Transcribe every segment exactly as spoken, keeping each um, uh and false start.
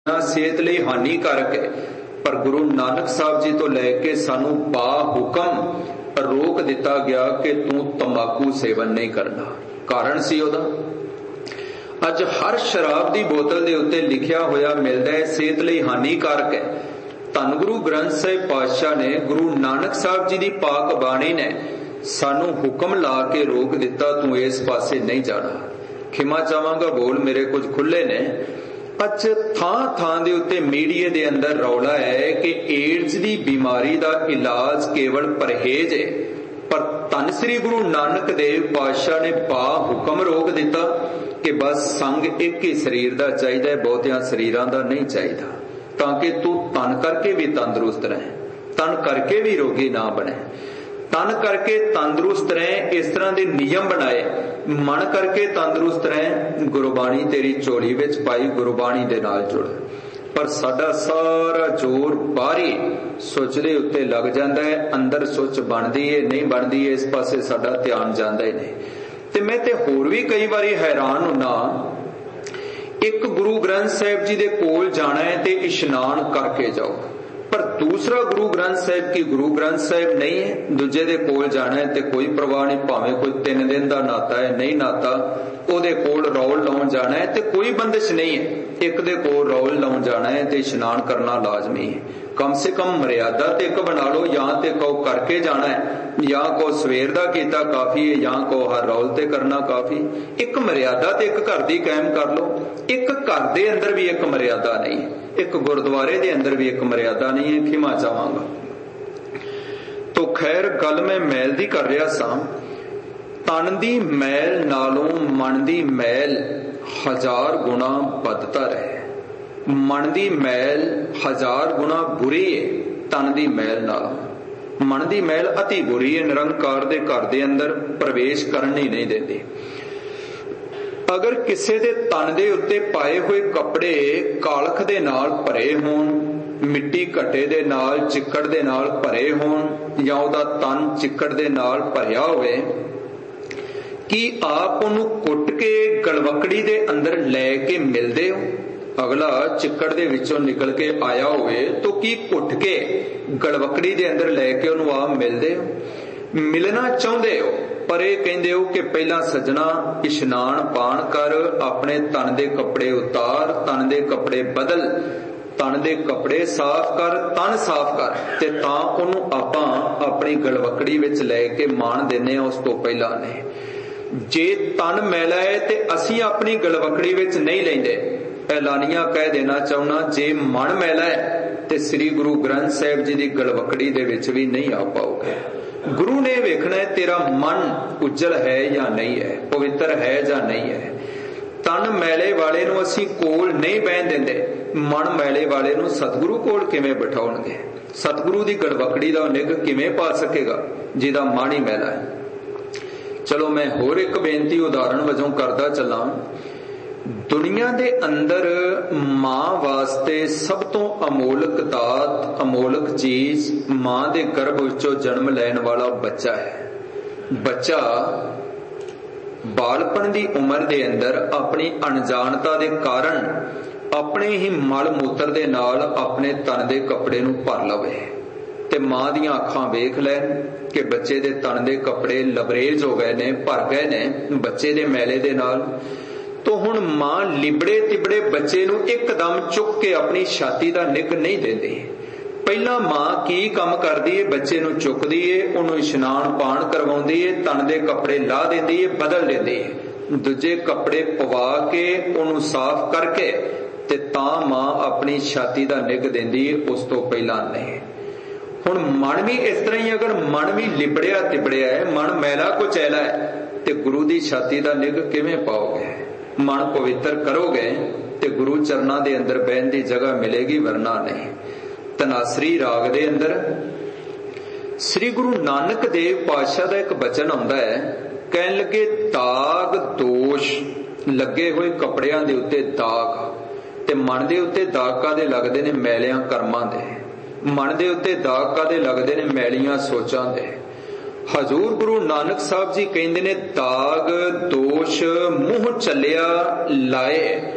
सेहत लई हानिकारक है। पर गुरु नानक साहब जी तो लैके सानू बा हुक्म रोक दिता गया कि तू तंबाकू सेवन नहीं करना। कारण सी ओदा अज हर शराब की बोतल के उत्ते लिखिया होया मिलता है सेहत लई हानिकारक है। धन गुरु ग्रंथ साहिब पातशाह ने गुरु नानक साहब जी की पाक बाणी ने सानू हुक्म ला के रोक दिता तू इस पासे नहीं जाना। खिमा चाहांगा बोल मेरे कुछ खुले ने। अच थां थां दे उत्ते मीडिया दे अंदर रौला है कि एड्स की बीमारी का इलाज केवल परहेज है। पर धन श्री गुरु नानक देव पातशाह ने पा हुक्म रोक दिता कि बस संग एक ही शरीर का चाहिए, बहुतिया शरीरां दा नहीं चाहिए, ताकि तू तन करके भी तंदुरुस्त रहे, तन करके भी रोगी ना बने। तन करके तंदुरुस्त रहे इस तरह के नियम बनाए, मन करके तंदुरुस्त रहे गुरबाणी तेरी झोली विच पाई, गुरबाणी दे नाल जुड़। पर साडा सारा जोर बाहरी सुच दे उत्ते लग जाता है, अंदर सुच बनती है नहीं बनती है, इस पासे साडा ध्यान जाता ही नहीं। ते मैं ते होर भी कई बारी हैरान हुन्ना, एक गुरु ग्रंथ साहिब जी दे कोल जाना है ते इशनान करके जाओ, पर दूसरा गुरु ग्रंथ साहिब की गुरु ग्रंथ साहिब नहीं है, दूजे दे कोल जाना है ते कोई परवाह नहीं, भावें कोई तीन दिन का नाता है नहीं नाता, ओदे कोल रौल लाउन जाना है ते कोई बंदिश नहीं है। एक दे कोल रौल लाउन जाना है ते इशनान करना लाजमी है। कम से कम मर्यादा ते एक बना लो, या ते कहो करके जाना है, या को सवेर दा कीता काफी है, या को हर रौल ते करना काफी। एक मर्यादा ते एक घर दी कायम कर लो। एक घर दे अंदर भी एक मर्यादा नहीं, एक गुरुद्वारे दे अंदर भी एक मर्यादा नहीं है। खिमा चाहांगा। तो खैर गल मैं मैल दी कर रहा सा। तन दी मैल नालों मन दी मैल हजार गुना बदतर है। मन दी मैल हजार गुना बुरी है तन दी मैल नालों। मन दी मैल अति बुरी है, निरंकार दे घर दे अंदर प्रवेश करन ही नहीं देती। अगर किसी दे तन दे उत्ते पाए हुए कपड़े कालख दे नाल भरे होण, मिट्टी घट्टे दे नाल चिक्कड़ दे नाल भरे होण, या उहदा तन चिक्कड़ दे नाल भरिया होवे, कि आप उन्हें कुट के गलवकड़ी दे अंदर लैके मिलदे हो? अगला चिक्कड़ दे विचों निकल के आया होवे तो की कुट के गलवकड़ी दे अंदर लैके उन्हें आप मिलदे हो? मिलना चाहते हो, पर यह कहते हो कि पहला सजना इशनान पान कर, अपने तन दे कपड़े उतार, तन दे कपड़े बदल, तन दे कपड़े साफ कर, तन साफ कर, ते तां उन्होंने आपां अपनी गलवकड़ी विच लैके मान देने उस तो पहला नहीं। जे तन मैला है ते असी अपनी गलवकड़ी विच नहीं लेंदे। ऐलानिया कह देना चाहना, जे मन मैला है ते श्री गुरु ग्रंथ साहिब जी की गलवकड़ी दे विच भी नहीं आ पाओगे। गुरु ने वेखना है तेरा मन उज्जल है या नहीं है, पवित्र है या नहीं है। तन मैले वाले नूं असी कोल नहीं बहन देंदे, मन मैले वाले नूं सतगुरु कोल किवें बिठाउणगे? सतगुरु की गलवकड़ी दा निग किवें पा सकेगा जिहदा मन ही मैला है? चलो मैं होर एक बेनती उदाहरण वजों करदा चला। दुनिया दे अंदर मां वास्ते सब तो अमोलक दात, अमोलक चीज मां दे गर्भ विचों जन्म लैण वाला बच्चा है। बच्चा बालपन दी उम्र दे अंदर अपनी अनजानता दे कारण अपने ही मल मूत्र दे नाल अपने तन दे कपड़े नूं भर लवे ते मां दियां अखां वेख लैन कि बच्चे दे तन दे कपड़े लबरेज हो गए ने, भर गए ने बच्चे दे मैले दे नाल। तो हुण मां लिबड़े तिबड़े बच्चे नूं एकदम चुक के अपनी छाती दा निक नहीं देंदी। पहला मां की काम करदी है? बच्चे नूं चुकदी है, उहनूं इशनान पान करवाउंदी है, तन दे कपड़े ला देंदी है, बदल देंदी है, दूजे कपड़े पवा के उहनूं साफ करके ते तां मां अपनी छाती दा निग देंदी है, उस तो पहला नहीं। हुण मन भी इस तरह ही, अगर मन भी लिबड़िया तिबड़िया है, मन मैला कुचैला है, ते गुरु दी छाती दा निग किवें पाओगे? मन पवित्र करोगे ते गुरु चरना दे अंदर बहन दी जगह मिलेगी, वरना नहीं। तनासरी राग दे अंदर श्री गुरु नानक देव पातशाह दा एक बचन आउंदा है, कहन लगे दाग दोष लगे हुए कपड़ियां दे उत्ते दाग, ते मन दे उत्ते दाग कादे लगदे ने? मैलियां कर्मां दे। मन दे उत्ते दाग कादे लगदे ने? मैलियां सोचां दे। हजूर गुरु नानक साहब जी कहंदे ने दाग दोष मुंह चलिया लाए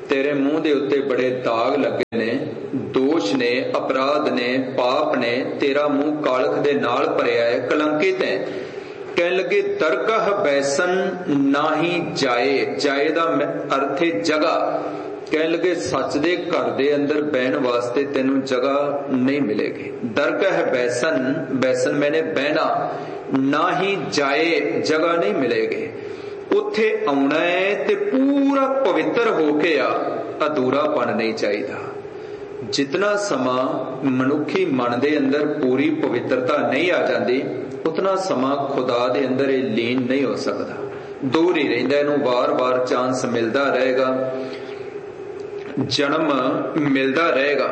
तेरे मुंह दे उत्ते बड़े दाग लगे ने, दोष ने, अपराध ने, पाप ने। तेरा मुंह कालख दे नाल भरिया है, कलंकित है। कह लगे दरगाह बैसन नाही जाए। जाए दा अर्थ है जगह। कह लगे सच दे घर दे अंदर बहन वास्ते तेनू जगह नहीं मिलेगी। दरगाह बैसन, बैसन मैंने बहना, ना ही जाए, जगह नहीं मिलेगी। उत्थे आउणा है ते पूरा पवित्र होके आ, अधूरापन नहीं चाहिए। जितना समा मनुखी मन दे अंदर पूरी पवित्रता नहीं आ जाती, उतना समा खुदा दे अंदर ये लीन नहीं हो सकता, दूर ही रहिंदा। इहनूं बार बार चांस मिलता रहेगा, जन्म मिलता रहेगा।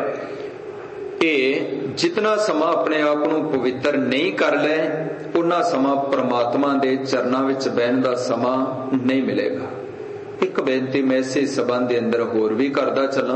ये जितना समा अपने आप को पवित्र नहीं कर ले, उन्ना समा परमात्मा दे चरना विच बहन दा समा नहीं मिलेगा। एक बेनती मैं इसे संबंध दे अंदर होर भी करदा चलां।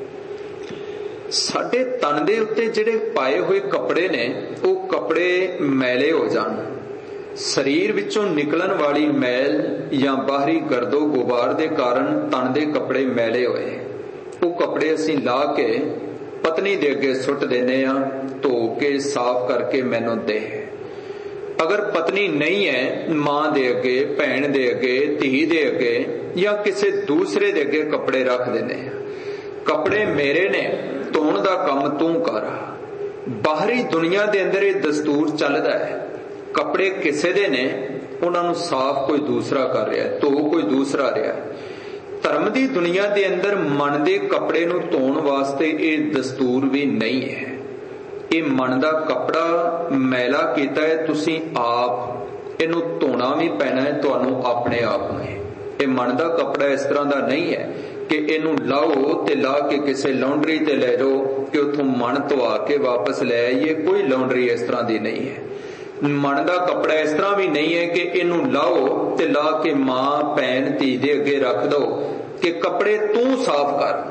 साडे तन दे उत्ते जिहड़े पाए हुए कपड़े ने, वो कपड़े मैले हो जाण, शरीर विचों निकलन वाली मैल या बाहरी गर्दो गुबार दे कारण तन दे कपड़े मैले होए, वो कपड़े असीं ला के पत्नी दे अगे सुट देने आ, धो के साफ करके मैनू दे। अगर पत्नी नहीं है, मां दे अगे, भैन दे अगे, धी दे अगे या किसी दूसरे दे अगे कपड़े रख देने। कपड़े मेरे ने, धोण दा काम तू कर। बाहरी दुनिया दे अंदर ये दस्तूर चलदा है, कपड़े किसे दे ने, उन्हां नूं साफ कोई दूसरा कर रहा है, धो कोई दूसरा रहा है। धर्म दी दुनिया दे अंदर मन दे कपड़े नूं धोण वास्ते ये दस्तूर भी नहीं है। ये मन दा कपड़ा मैला कीता है तुसीं आप, इनू धोना भी पैना है तुहानू अपने आप में। ये मन दा कपड़ा इस तरह दा नहीं है कि इनू लाओ ते ला के किसी लॉन्ड्री ते ले जाओ कि उथों मन धोआ के वापस ले आइए। कोई लॉन्ड्री इस तरह दी नहीं है। मन दा कपड़ा इस तरह भी नहीं है कि इनू लाओ ते ला के मां भैन धी दे अगे रख दो कि कपड़े तू साफ कर।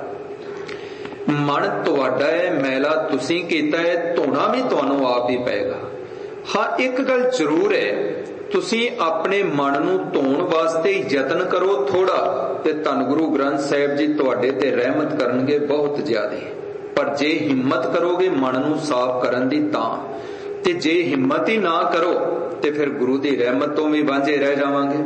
मन तुहाडा है, मैला तुसीं कीता है, धोना भी तुहानू आप ही पएगा। हाँ, एक गल जरूर है, तुसीं अपने मन नूं धोण वास्ते यतन करो थोड़ा, ते धन गुरु ग्रंथ साहिब जी तुहाडे ते रहमत करनगे बहुत ज्यादा। पर जे हिम्मत करोगे मन नूं साफ करन दी तां, ते जे हिम्मत ही ना करो ते फिर गुरु दी रहमत तो भी वांझे रह जावांगे।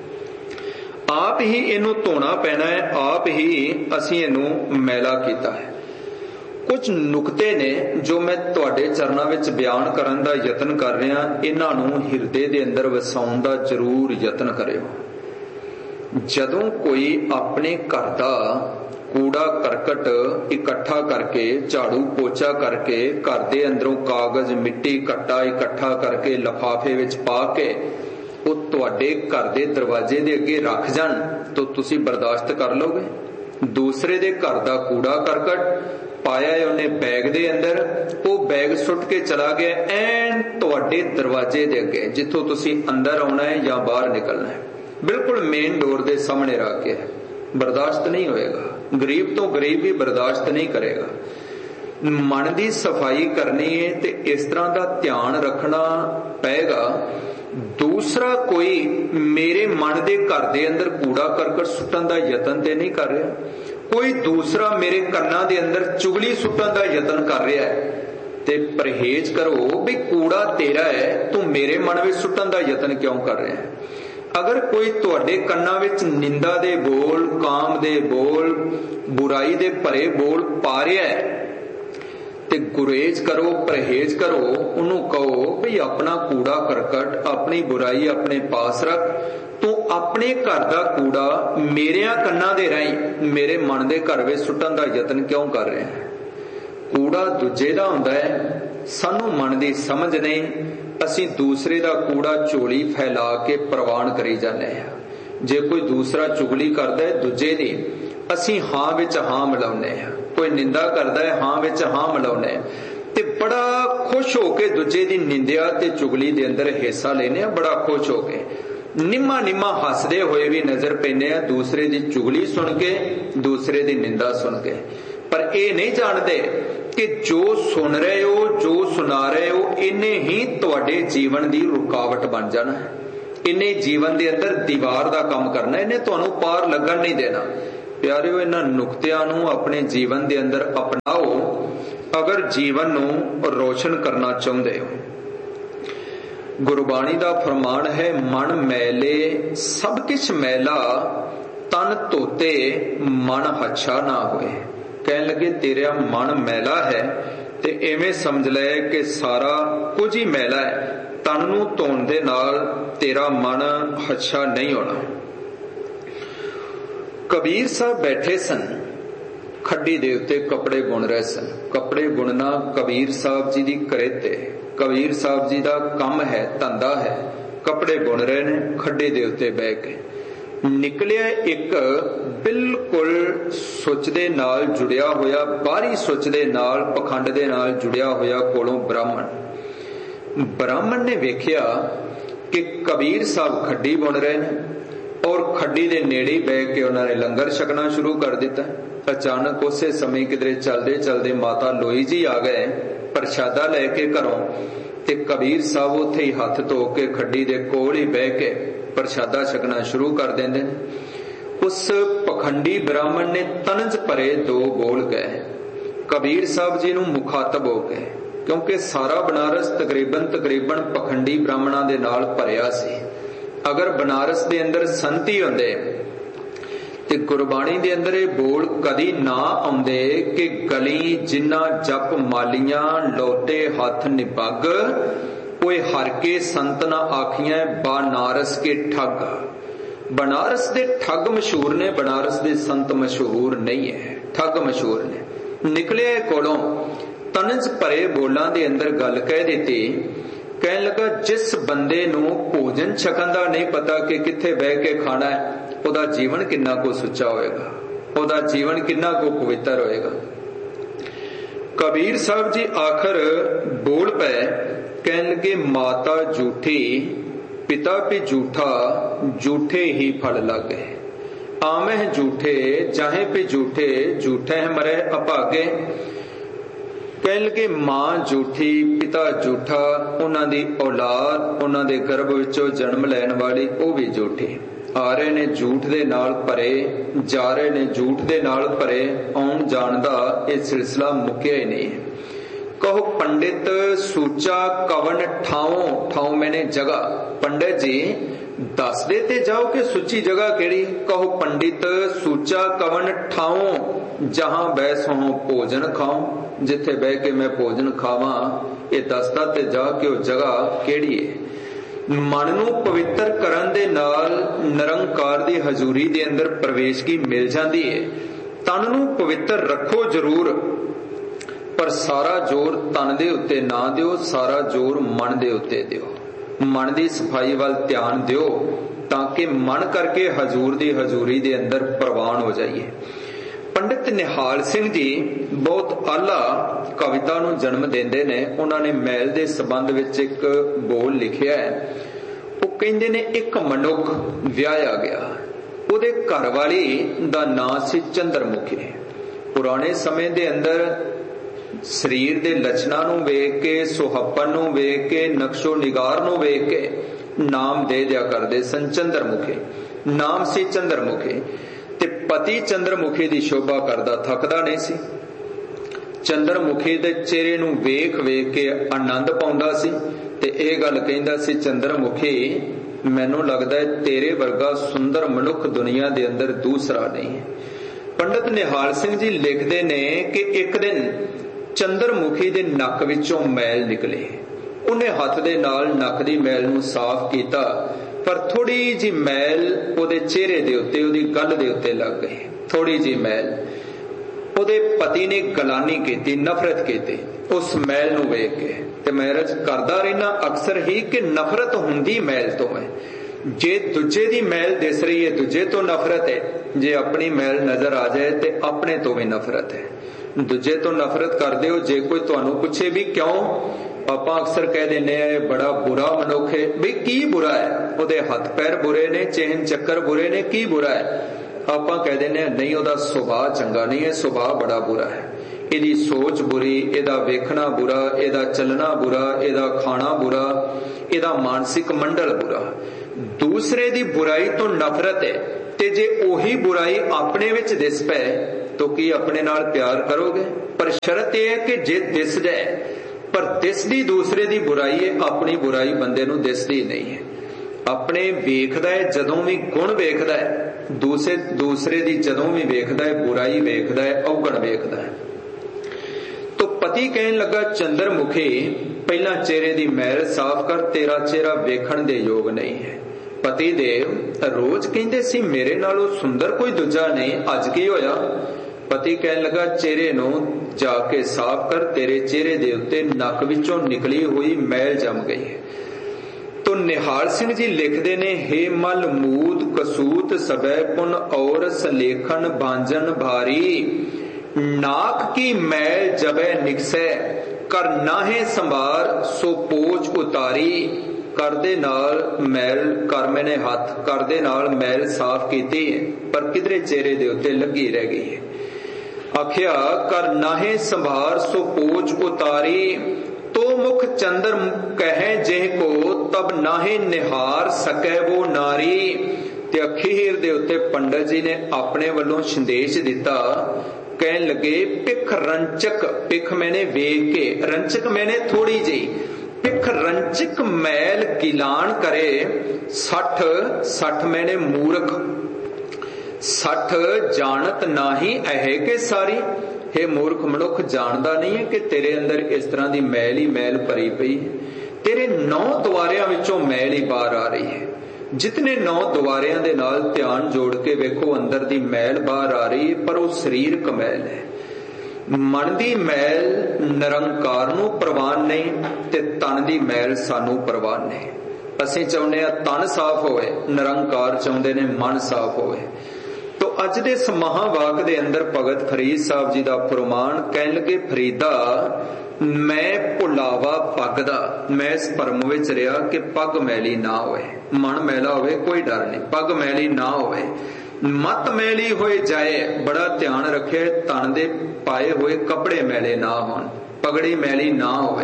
आप ही इनू धोना पैना है, आप ही असीं इनू मैला कीता है। कुछ नुकते ने जो मैं तुहाडे चरनां विच बयान करन दा यतन कर रहा, इन्हां नूं हिरदे दे अंदर वसाउण दा जरूर यतन करियो। जदों कोई अपने घर दा कूड़ा करकट इकट्ठा करके, झाड़ू पोचा करके, घर दे अंदरों कागज मिट्टी कट्टा इकट्ठा करके लिफाफे विच पा के वो तुहाडे घर दे दरवाजे दे अगे रख जाण, तो तुसी बर्दाश्त कर लोगे? दूसरे दे घर दा कूड़ा करकट पाया है उन्हें बैग दे अंदर, वो बैग सुट के चला गया ऐन तुहाडे दरवाजे दे अगे, जिथों तुसी अंदर आउणा है या बाहर निकलना है, बिल्कुल मेन डोर दे सामने रख के, बर्दाश्त नहीं होएगा। गरीब तो गरीब भी बर्दाश्त नहीं करेगा। मन की सफाई करनी है ते इस तरह का ध्यान रखना पएगा। दूसरा कोई मेरे मन के घर दे अंदर कूड़ा करकट सुटन का यतन ते नहीं कर रहा, कोई दूसरा मेरे कन्ना दे अंदर चुगली सुटन का यतन कर रहा है, ते परहेज करो भी कूड़ा तेरा है, तू मेरे मन में सुटन का यतन क्यों कर रहा है। अगर कोई तुहाडे कन्ना विच निंदा दे बोल, काम दे बोल, बुराई दे भरे बोल पा रहा है, ते गुरेज करो, परहेज करो, उन्हों कहो भी अपना कूड़ा करकट, अपनी बुराई अपने पास रख, तू अपने घर का कूड़ा मेरे कन्ना दे राही मेरे मन के घर में सुटन का यतन क्यों कर रहे हैं। कूड़ा दूजे का हुंदा है, सानू मन की समझ नहीं, असी दूसरे का कूड़ा झोली फैला के प्रवान करी जाने हैं। जे कोई दूसरा चुगली करता है दूजे दी, असी हां विच हां मिलाउने हैं, कोई निंदा करता है हां विच हां मिलाउने ते बड़ा खुश होके दूजे दी निंदिया ते चुगली दे अंदर हिस्सा लेने, बड़ा खुश होके निम्मा निम्मा हसदे हुए भी नजर पैने, दूसरे दी चुगली सुन के, दूसरे दी निंदा सुन के। पर ये नहीं जानते कि जो सुन रहे हो, जो सुना रहे हो, इन्हें ही तुहाडे जीवन की रुकावट बन जाना है, इन्हें जीवन के अंदर दीवार का काम करना, इन्हें तुहानू पार लगन नहीं देना। प्यारिओ इन्हां नुकतिआं नूं अपने जीवन दे अंदर अपनाओ अगर जीवन नूं रोशन करना चाहुंदे हो। गुरबाणी दा फरमान है, मन मैले सब किछ मैला, तन धोते मन हच्छा ना होए। कहन लगे तेरा मन मैला है ते इवें समझ ले कि सारा कुछ ही मैला है, तन नूं धोण दे नाल तेरा मन हच्छा नहीं होना। कबीर साहब बैठे सन, खड्डी दे उत्ते कपड़े बुन रहे सन। कपड़े बुनना कबीर साहब जी दी करेत है, कबीर साहब जी दा काम है, धंधा है। कपड़े बुन रहे ने खड्डी दे उत्ते बैठ के। निकलिया एक बिल्कुल सुच दे नाल जुड़िया होया, बाहरी सुच दे नाल पखंड दे नाल जुड़िया होया कोलों ब्राह्मण। ब्राह्मण ने वेखिया कि कबीर साहब खड्डी बुन रहे हैं और खड्डी दे नेड़े बैठ के उन्होंने लंगर छकना शुरू कर दिता। अचानक उसे समय किधरे चलदे चलदे माता लोई जी आ गए प्रशादा लैके घरों, ते कबीर साहब उत्थे ही हथ धो के खड्डी दे कोल ही बह के प्रशादा छकना शुरू कर देंदे। उस पखंडी ब्राह्मण ने तनज भरे दो बोल गए कबीर साहब जी नूं मुखातब हो गए, क्योंकि सारा बनारस तकरीबन तकरीबन पखंडी ब्राह्मणां दे नाल भरिया सी। अगर बनारस दे अंदर संती हुंदे ते गुरबाणी दे अंदर ये बोल कदी ना आउंदे कि गली जिन्ना जप मालियां लोटे हथ निपग, कोई हर के संत ना आखियां बनारस के ठग। बनारस दे ठग मशहूर ने, बनारस दे संत मशहूर नहीं है, ठग मशहूर ने। निकले कोलों तनज भरे बोलां दे अंदर गल कह दी। कहन लगा जिस बंदे नूं भोजन छकन दा नहीं पता कि कित्थे बह के खाना है, ओदा जीवन किन्ना को सुच्चा होएगा, ओदा जीवन किन्ना को पवित्र होएगा। कबीर साहब जी आखिर बोल पे कहन लगे माता झूठी पिता भी झूठा, झूठे ही फल लागे। आमे झूठे जाहे पे झूठे, झूठे है मरे अभागे। कहन लगे मां झूठी पिता झूठा, उन्हां दी औलाद उन्हां दे गर्भ विचों जन्म लैण वाली वो भी झूठी। आ रहे ने झूठ दे नाल भरे, जा रहे ने झूठ दे नाल भरे। आउण जाण दा ये सिलसिला मुक्या ही नहीं। कहो पंडित सूचा कवन ठाओ, ठाओ मैंने जगह। पंडित जी दस दे ते जाओ कि सुची जगह केड़ी। कहो पंडित सूचा कवन ठाओ, जहां बह सो भोजन खाओ। जिथे बह के मैं भोजन खावा ये दसदा ते जा के वो जगह केड़ी है। मन नूं पवित्र करन दे नाल निरंकार दी हजूरी दे अंदर प्रवेश की मिल जाती है। तन नूं पवित्र रखो जरूर, पर सारा जोर तन दे उत्ते ना दिओ, सारा जोर मन दे उत्ते दिओ। मन दी सफाई वाल ध्यान दिओ ताकि मन करके हजूर दी हजूरी दे अंदर प्रवान हो जाइए। पंडित निहाल सिंह जी बहुत आला कविता नूं जन्म देंदे ने। उन्होंने मैल दे संबंध विच एक बोल लिखिया है। वो कहंदे ने एक मनुख विआया गया, उहदे घर वाली दा नां सी चंद्रमुखी। पुराने समय दे अंदर शरीर दे लक्षणां नूं वेख के, सुहप्पन नूं वेख के, नक्शो निगार नूं वेख के नाम दे दिया करदे सन चंद्रमुखी। नाम सी चंद्रमुखी ते पति चंद्रमुखी दी शोभा करदा थकदा नहीं सी। चंद्रमुखी दे चेहरे नूं वेख वेख के आनंद पाउंदा सी ते इह गल कहंदा सी चंद्रमुखी मैनूं लगदा है तेरे वर्गा सुंदर मनुख दुनिया दे अंदर दूसरा नहीं है। पंडित निहाल सिंह जी लिखदे ने कि एक दिन चंद्रमुखी दे नक विचों मैल निकले। उन्हें हाथ दे नाल नक दी मैल नूं साफ कीता, पर थोड़ी जी मैल ओदे चेहरे दे उत्ते, ओदी गल दे उत्ते लग गई। थोड़ी जी मैल ओदे पति ने गलानी कीती, नफरत कीती उस मैल नूं वेख के। ते मैं रज करदा रहना अक्सर ही कि नफरत हुंदी मैल तो है। जे दूजे दी मैल दिस रही है दूजे तो नफरत है, जे अपनी मैल नजर आ जाए ते अपने तो भी नफरत है। दूजे तो नफरत करदे हो, जे कोई तुहानू पुछे भी क्यों, ਆਪਾਂ अक्सर कह देने बड़ा बुरा मनुख है। बई की बुरा है, ਉਹਦੇ हथ पैर बुरे ने, चेहन चक्कर बुरे ने, की बुरा है। ਆਪਾਂ कह देने नहीं ਉਹਦਾ ਸੁਭਾਅ ਚੰਗਾ नहीं है, ਸੁਭਾਅ बड़ा बुरा है। ਇਹਦੀ सोच बुरी, ਇਹਦਾ ਵੇਖਣਾ बुरा, ਇਹਦਾ ਚੱਲਣਾ बुरा, ਇਹਦਾ खाना बुरा, ਇਹਦਾ मानसिक मंडल बुरा। दूसरे दी बुराई तो नफरत है ते जे ओही बुराई अपने विच दिस पै तो की अपने नाल प्यार करोगे? पर शर्त यह है कि जे दिस जाए, पर दिसदी दूसरे दी बुराई है, अपनी बुराई बंदे नूं दिसदी नहीं है। अपने वेखदा है जदों भी गुण वेखदा है, दूसरे दूसरे दी जदों भी वेखदा है बुराई वेखदा है, अवगण वेखदा है। तो पति कहन लगा चंद्रमुखी पहला चेहरे दी मैल साफ कर, तेरा चेहरा वेखण दे योग नहीं है। पति देव रोज कहंदे सी मेरे नालों सुंदर कोई दूजा नहीं, अज की होया? पति कहन लगा चेहरे नूं जाके साफ कर, तेरे चेहरे दे उत्ते नक विचों निकली हुई मैल जम गई है। तो निहाल सिंह जी लिखते ने, हे मल मूद कसूत सबै पुन और सलेखन भांजन भारी, नाक की मैल जबे निकसै कर नाहे संभार सो पोच उतारी। कर दे नाल मैल कर मैंने हथ कर दे नाल मैल साफ कीती है, पर किधरे चेहरे दे उत्ते लगी रह गई है। आखिया कर नाहे संभार सो पोच उतारी, तो मुख चंद्र कहे जेह को तब नाहे निहार सकै वो नारी। ते अखीर दे उत्ते पंडित जी ने अपने वल्लों संदेश दिता, कहन लगे पिख रंचक, पिख मैंने वेख के, रंचक मैंने थोड़ी जी, पिख रंचक मैल गिलान करे, सठ सठ मैंने मूर्ख, सठ जानत नाही अहे के सारी। हे मूर्ख मनुख, जानदा नहीं है कि तेरे अंदर इस तरह की मैल ही मैल भरी पई है। तेरे नौ द्वारियां विचों मैल ही बाहर आ रही है। जितने नौ द्वारियां दे नाल ध्यान जोड़ के वेखो, अंदर दी मैल बाहर आ रही है, पर वो शरीरक मैल है। मन दी मैल निरंकार नूं प्रवान नहीं, ते तन दी मैल सानू प्रवान नहीं। असीं चाहुंदे आ तन साफ होवे, निरंकार चाहुंदे ने मन साफ होवे। तो अज दे इस महावाक दे अंदर भगत फरीद साहब जी दा फरमान, कहन लगे फरीदा मैं भुलावा पग दा, मैं इस भरम विच रहा कि पग मैली ना होवे, मन मैला होवे कोई डर नहीं, पग मैली ना होवे, मत मैली होए जाए, बड़ा ध्यान रखे तन दे पाए हुए कपड़े मैले ना होन, पगड़ी मैली ना होवे।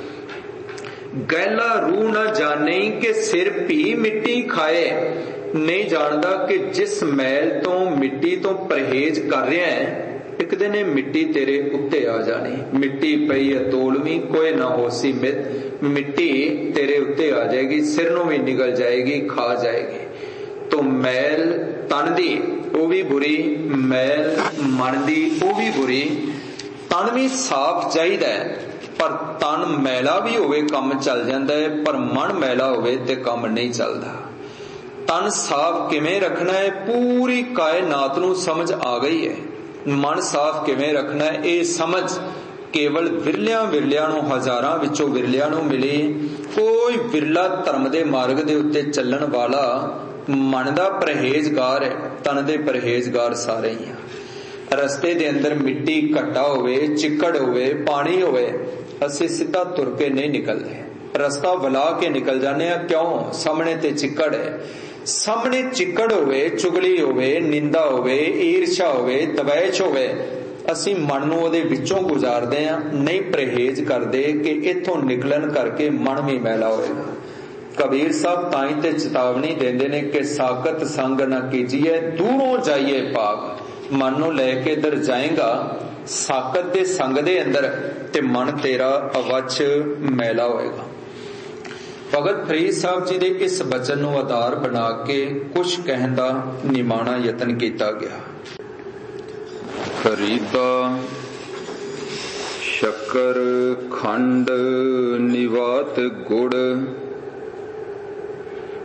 गैला रूह ना जाने कि सिर भी मिट्टी खाए, नहीं जानता कि जिस मैल तो मिट्टी तो परहेज कर रहा है, एक दिन मिट्टी तेरे उत्ते आ जानी। मिट्टी पई है तोलवी, कोई ना होसी मित, मिट्टी तेरे उत्ते आ जाएगी, सिर नूं भी निगल जाएगी, खा जाएगी। तो मैल तन दी वो भी बुरी, मैल मन दी वो भी बुरी। तन भी साफ चाहिदा है, पर तन मैला भी होवे काम चल जांदा है, पर मन मैला होवे ते काम नहीं चलदा। तन साफ किवें रखना है, पूरी कायनात नूं समझ आ गई है। मन साफ किवें रखना है, ये समझ केवल विरलियां विरलियां नूं, हजारां विचों विरलियां नूं मिली। कोई विरला धर्म दे मार्ग दे उत्ते चलण वाला मन दा परहेजगार है, तन दे परहेजगार सारे ही हैं। रस्ते दे अंदर मिट्टी घट्टा होवे, चिक्कड़ होवे, पानी होवे, असीं सीधा तुर के नहीं निकलदे, रस्ता वला के निकल जाने। क्यों? सामने ते चिक्कड़ है। सामने चिक्कड़ होवे, चुगली होवे, निंदा होवे, ईर्षा होवे, तवैश होवे, असीं मन नूं उहदे विचों गुजारदे आ, नहीं परहेज करदे कि इथों निकलन करके मन भी मैला होएगा। कबीर साहब ताई ते चेतावनी देंदे ने कि साकत संग ना कीजिए, दूरों जाइए पाग। मन नूं लैके इधर जाएगा साकत दे संग दे अंदर, ते मन तेरा अवच मैला होएगा। भगत फरीद साहब जी दे इस बचन नूं आधार बना के कुछ कहण दा निमाणा यतन कीता गया। फरीदा शक्कर खंड निवात गुड़,